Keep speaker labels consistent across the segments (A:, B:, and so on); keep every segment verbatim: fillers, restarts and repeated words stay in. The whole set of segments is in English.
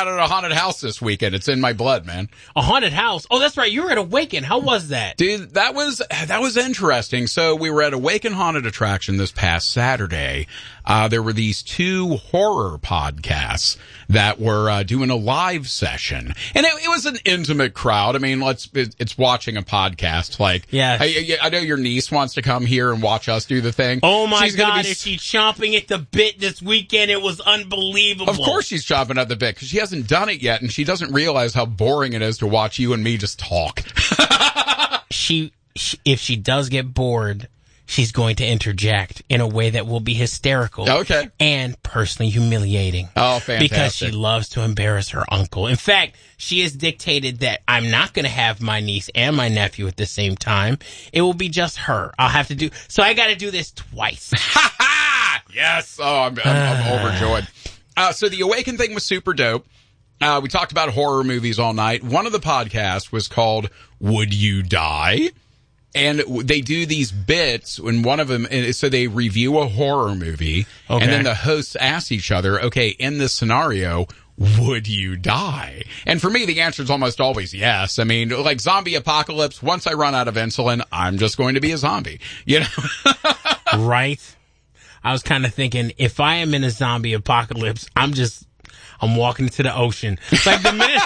A: out at a haunted house this weekend. It's in my blood, man.
B: A haunted house? Oh, that's right. You were at Awaken. How was that?
A: Dude, that was, that was interesting. So we were at Awaken Haunted Attraction this past Saturday. Uh, there were these two horror podcasts that were uh, doing a live session. And it, it was an intimate crowd. I mean, let's, it, it's watching a podcast. Like,
B: yes.
A: I, I know your niece wants to come here and watch us do the thing.
B: Oh my
A: she's gonna
B: God,
A: be,
B: is she chomping at the bit this weekend? It was unbelievable.
A: Of course she's chomping at the bit because she hasn't done it yet and she doesn't realize how boring it is to watch you and me just talk.
B: she, she, if she does get bored, she's going to interject in a way that will be hysterical.
A: Okay.
B: And personally humiliating.
A: Oh, fantastic.
B: Because she loves to embarrass her uncle. In fact, she has dictated that I'm not going to have my niece and my nephew at the same time. It will be just her. I'll have to do, so I got to do this twice.
A: Yes. Oh, I'm, I'm, I'm overjoyed. Uh, so the Awaken thing was super dope. Uh, we talked about horror movies all night. One of the podcasts was called Would You Die? And they do these bits, and one of them, so they review a horror movie,
B: okay.
A: and then the hosts ask each other, okay, in this scenario, would you die? And for me, the answer is almost always yes. I mean, like zombie apocalypse, once I run out of insulin, I'm just going to be a zombie, you know?
B: Right? I was kind of thinking, if I am in a zombie apocalypse, I'm just, I'm walking into the ocean. Like the minute...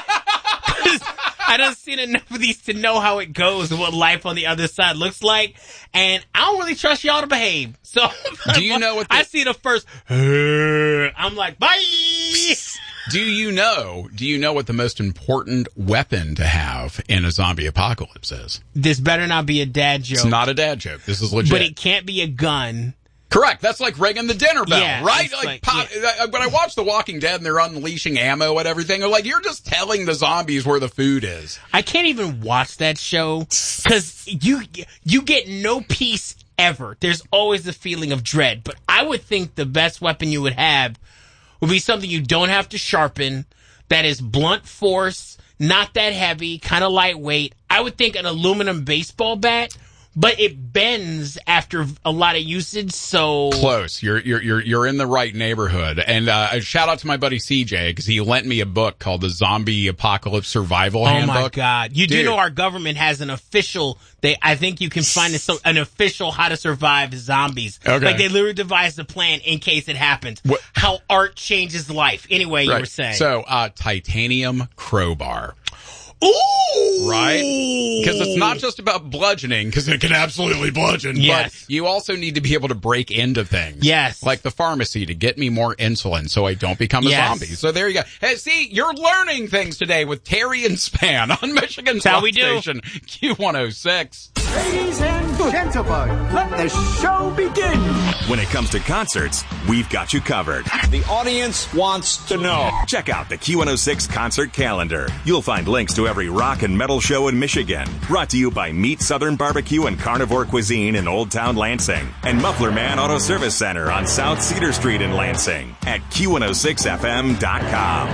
B: I done seen enough of these to know how it goes and what life on the other side looks like. And I don't really trust y'all to behave. So
A: do you know what the,
B: I see the first, I'm like, bye.
A: Do you know, do you know what the most important weapon to have in a zombie apocalypse is?
B: This better not be a dad joke.
A: It's not a dad joke. This is legit.
B: But it can't be a gun.
A: Correct. That's like ringing the dinner bell,
B: yeah,
A: right? Like,
B: like
A: pop,
B: yeah.
A: When I watch The Walking Dead and they're unleashing ammo and everything, they're like, you're just telling the zombies where the food is.
B: I can't even watch that show because you you get no peace ever. There's always the feeling of dread. But I would think the best weapon you would have would be something you don't have to sharpen, that is blunt force, not that heavy, kind of lightweight. I would think an aluminum baseball bat. But it bends after a lot of usage, so
A: close. You're you're you're you're in the right neighborhood. And uh, a shout out to my buddy C J because he lent me a book called the Zombie Apocalypse Survival
B: oh
A: Handbook.
B: Oh my God! You
A: Dude.
B: do know our government has an official. They I think you can find it, so, an official how to survive zombies.
A: Okay.
B: Like they literally devised a plan in case it happens.
A: What?
B: How art changes life. Anyway, you
A: right.
B: were saying
A: so uh, titanium crowbar.
B: Ooh!
A: Right? Because it's not just about bludgeoning, because it can absolutely bludgeon,
B: yes.
A: but you also need to be able to break into things.
B: Yes.
A: Like the pharmacy to get me more insulin so I don't become a
B: yes.
A: zombie. So there you go. Hey, see, you're learning things today with Terry and Span on Michigan's
B: That's how we do.
A: Station Q one oh six.
C: Ladies and gentlemen, let the show begin.
D: When it comes to concerts, we've got you covered.
C: The audience wants to know.
D: Check out the Q one oh six concert calendar. You'll find links to every rock and metal show in Michigan. Brought to you by Meat Southern Barbecue and Carnivore Cuisine in Old Town Lansing. And Muffler Man Auto Service Center on South Cedar Street in Lansing at Q one oh six F M dot com.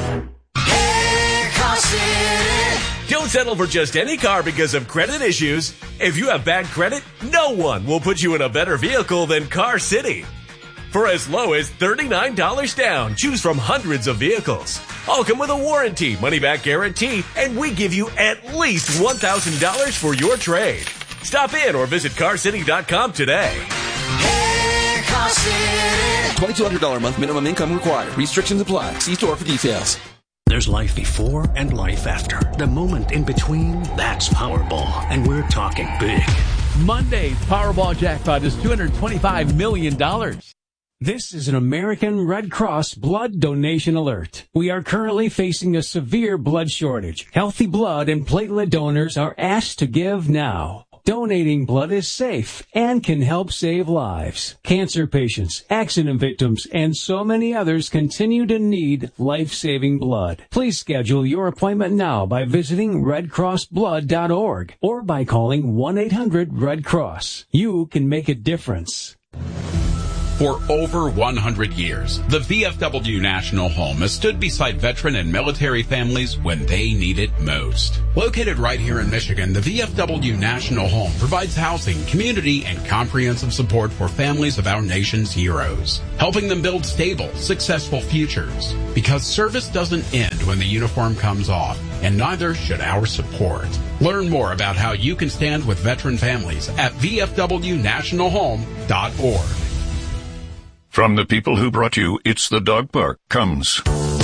E: Hey, Car City.
F: Don't settle for just any car because of credit issues. If you have bad credit, no one will put you in a better vehicle than Car City. For as low as thirty-nine dollars down, choose from hundreds of vehicles. All come with a warranty, money-back guarantee, and we give you at least one thousand dollars for your trade. Stop in or visit car city dot com today.
E: Hey, Car City.
G: twenty-two hundred dollars a month minimum income required. Restrictions apply. See store for details.
H: There's life before and life after. The moment in between, that's Powerball. And we're talking big.
I: Monday's Powerball jackpot is two hundred twenty-five million dollars.
J: This is an American Red Cross blood donation alert. We are currently facing a severe blood shortage. Healthy blood and platelet donors are asked to give now. Donating blood is safe and can help save lives. Cancer patients, accident victims, and so many others continue to need life-saving blood. Please schedule your appointment now by visiting red cross blood dot org or by calling one eight hundred red cross. You can make a difference.
A: For over one hundred years, the V F W National Home has stood beside veteran and military families when they need it most. Located right here in Michigan, the V F W National Home provides housing, community, and comprehensive support for families of our nation's heroes, helping them build stable, successful futures. Because service doesn't end when the uniform comes off, and neither should our support. Learn more about how you can stand with veteran families at V F W national home dot org.
K: From the people who brought you It's the Dog Park comes